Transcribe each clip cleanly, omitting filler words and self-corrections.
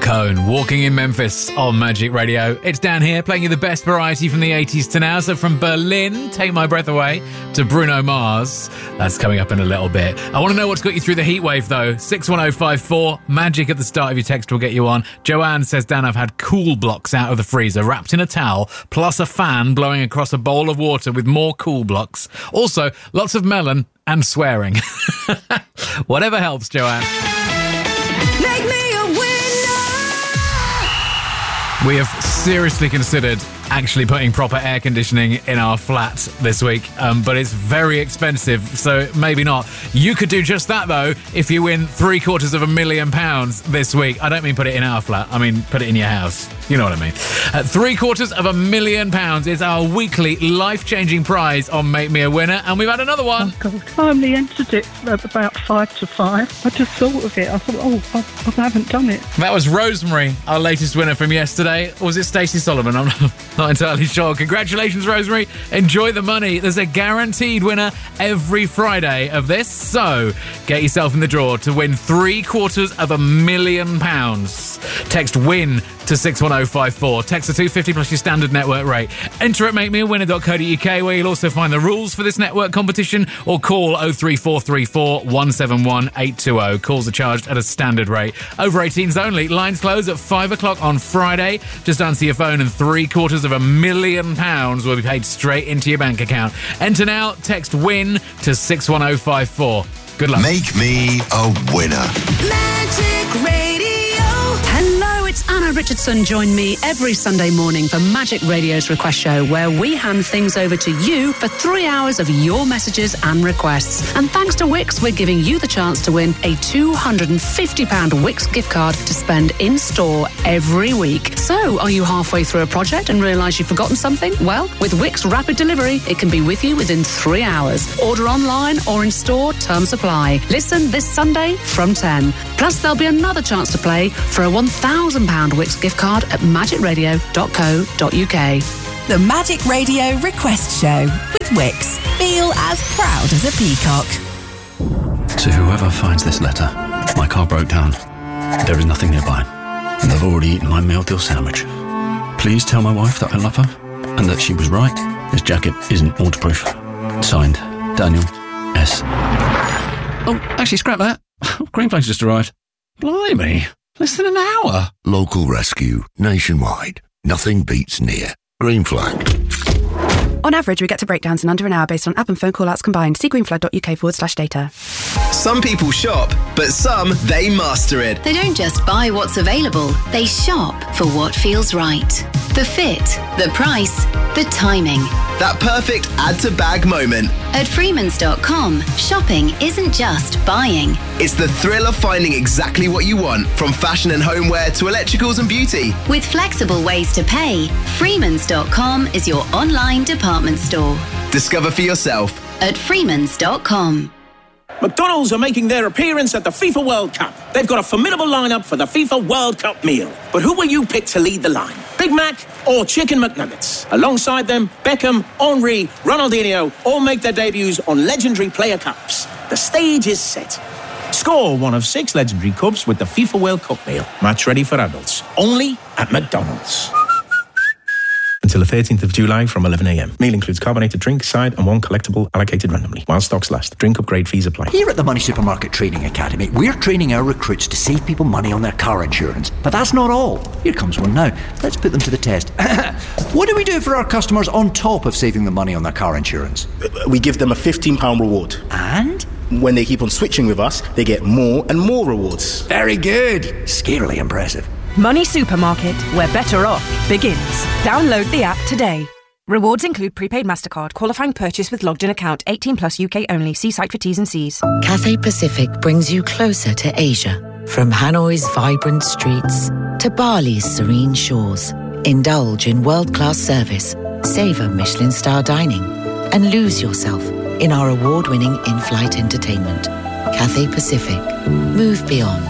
Cone, Walking in Memphis on Magic Radio. It's Dan here, playing you the best variety from the 80s to now. So from Berlin, Take My Breath Away, to Bruno Mars. That's coming up in a little bit. I want to know what's got you through the heat wave, though. 61054, Magic at the start of your text will get you on. Joanne says, Dan, I've had cool blocks out of the freezer, wrapped in a towel, plus a fan blowing across a bowl of water with more cool blocks. Also, lots of melon and swearing. Whatever helps, Joanne. Make me a winner. We have seriously considered actually putting proper air conditioning in our flat this week, but it's very expensive, so maybe not. You could do just that, though, if you win £750,000 this week. I don't mean put it in our flat, I mean put it in your house. You know what I mean. £750,000 is our weekly life-changing prize on Make Me a Winner, and we've had another one. Oh, God. I only entered it at about 5 to 5. I just thought of it. I thought, I haven't done it. That was Rosemary, our latest winner from yesterday. Or was it Stacey Solomon? I'm not entirely sure. Congratulations, Rosemary. Enjoy the money. There's a guaranteed winner every Friday of this, so get yourself in the draw to win £750,000. Text WIN to 61054. Text the 250 plus your standard network rate. Enter at makemewinner.co.uk, where you'll also find the rules for this network competition, or call 03434 171 820. Calls are charged at a standard rate. Over 18s only. Lines close at 5 o'clock on Friday. Just answer your phone and £750,000 will be paid straight into your bank account. Enter now. Text WIN to 61054. Good luck. Make me a winner. Magic Radio. Hello, it's Anna Richardson. Join me every Sunday morning for Magic Radio's Request Show, where we hand things over to you for 3 hours of your messages and requests. And thanks to Wix, we're giving you the chance to win a £250 Wix gift card to spend in store every week. So, are you halfway through a project and realise you've forgotten something? Well, with Wix Rapid Delivery, it can be with you within 3 hours. Order online or in store, terms apply. Listen this Sunday from 10. Plus, there'll be another chance to play for a £1,000 Wix gift card at magicradio.co.uk. The Magic Radio Request Show with Wix. Feel as proud as a peacock. To whoever finds this letter, my car broke down. There is nothing nearby, and I've already eaten my meal deal sandwich. Please tell my wife that I love her and that she was right. This jacket isn't waterproof. Signed, Daniel S. Oh, actually, scrap that. Green Flag's just arrived. Blimey, less than an hour. Local rescue, nationwide. Nothing beats near. Green Flag. On average, we get to breakdowns in under an hour based on app and phone call-outs combined. See greenflag.uk/data. Some people shop, but some, they master it. They don't just buy what's available, they shop for what feels right. The fit, the price, the timing. That perfect add-to-bag moment. At Freemans.com, shopping isn't just buying. It's the thrill of finding exactly what you want, from fashion and homeware to electricals and beauty. With flexible ways to pay, Freemans.com is your online department store. Discover for yourself at Freemans.com. McDonald's are making their appearance at the FIFA World Cup. They've got a formidable lineup for the FIFA World Cup meal. But who will you pick to lead the line? Big Mac or Chicken McNuggets? Alongside them, Beckham, Henry, Ronaldinho all make their debuts on legendary player cups. The stage is set. Score one of 6 legendary cups with the FIFA World Cup meal. Match ready for adults. Only at McDonald's. Until the 13th of July from 11 a.m. Meal includes carbonated drink, side and one collectible allocated randomly. While stocks last. Drink upgrade fees apply. Here at the Money Supermarket Training Academy, we're training our recruits to save people money on their car insurance. But that's not all. Here comes one now. Let's put them to the test. What do we do for our customers on top of saving them money on their car insurance? We give them a £15 reward. And? When they keep on switching with us, they get more and more rewards. Very good. Scarily impressive. Money Supermarket, where better off begins. Download the app today. Rewards include prepaid MasterCard, qualifying purchase with logged-in account, 18 plus UK only. See site for T's and C's. Cathay Pacific brings you closer to Asia. From Hanoi's vibrant streets to Bali's serene shores. Indulge in world-class service, savour Michelin star dining, and lose yourself in our award-winning in-flight entertainment. Cathay Pacific. Move beyond.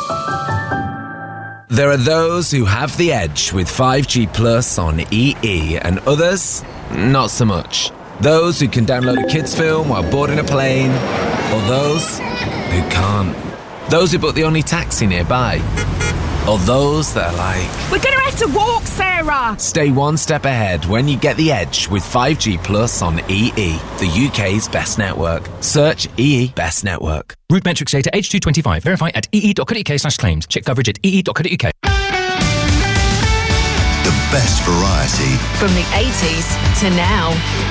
There are those who have the edge with 5G Plus on EE and others, not so much. Those who can download a kids film while boarding a plane, or those who can't. Those who book the only taxi nearby. Or those that are like, We're going to have to walk, Sarah! stay one step ahead when you get the edge with 5G Plus on EE, the UK's best network. Search EE Best Network. Root metrics data H225. Verify at ee.co.uk/claims. Check coverage at ee.co.uk. The best variety. From the 80s to now.